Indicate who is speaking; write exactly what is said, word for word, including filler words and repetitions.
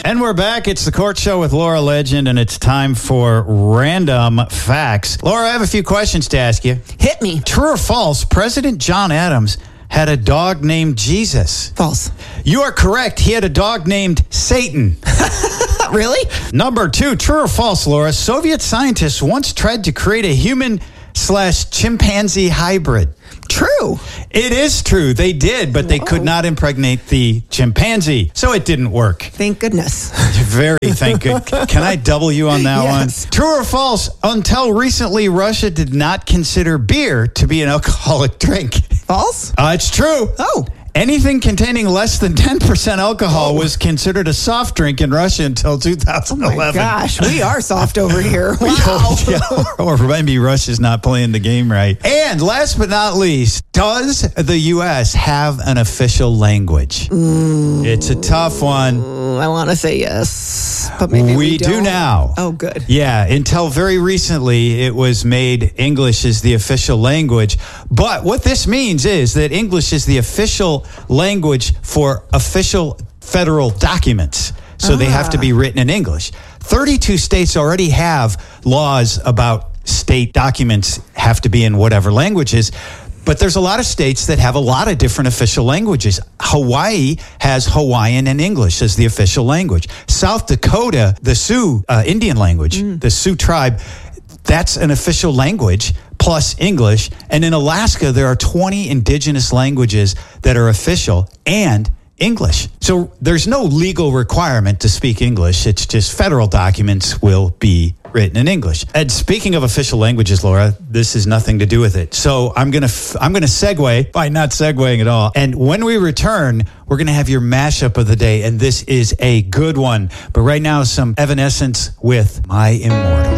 Speaker 1: And we're back. It's the Court Show with Laura Legend, and it's time for Random Facts. Laura, I have a few questions to ask you.
Speaker 2: Hit me.
Speaker 1: True or false, President John Adams had a dog named Jesus?
Speaker 2: False.
Speaker 1: You are correct. He had a dog named Satan.
Speaker 2: Really?
Speaker 1: Number two, true or false, Laura, Soviet scientists once tried to create a human slash chimpanzee hybrid.
Speaker 2: True.
Speaker 1: It is true. They did, but they could not impregnate the chimpanzee, so it didn't work.
Speaker 2: Thank goodness.
Speaker 1: Very thank good. Can I double you on that
Speaker 2: Yes.
Speaker 1: one? True or false? Until recently, Russia did not consider beer to be an alcoholic drink.
Speaker 2: False?
Speaker 1: Uh, it's true.
Speaker 2: Oh.
Speaker 1: Anything containing less than ten percent alcohol was considered a soft drink in Russia until two thousand eleven.
Speaker 2: Oh my gosh, we are soft over here. Wow.
Speaker 1: Yeah, or maybe Russia's not playing the game right. And last but not least, does the U S have an official language?
Speaker 2: Mm.
Speaker 1: It's a tough one.
Speaker 2: I want to say yes, but maybe we,
Speaker 1: we
Speaker 2: don't.
Speaker 1: do now.
Speaker 2: Oh, good.
Speaker 1: Yeah, until very recently, it was made English is the official language. But what this means is that English is the official language for official federal documents. So ah. they have to be written in English. thirty-two states already have laws about state documents have to be in whatever languages. But there's a lot of states that have a lot of different official languages. Hawaii has Hawaiian and English as the official language. South Dakota, the Sioux uh, Indian language, mm. the Sioux tribe, that's an official language plus English. And in Alaska, there are twenty indigenous languages that are official and English. So there's no legal requirement to speak English. It's just federal documents will be written in English. And speaking of official languages, Laura, this has nothing to do with it. So I'm going to f- I'm going to segue by not segueing at all. And when we return, we're going to have your mashup of the day, and this is a good one. But right now, some Evanescence with My Immortal.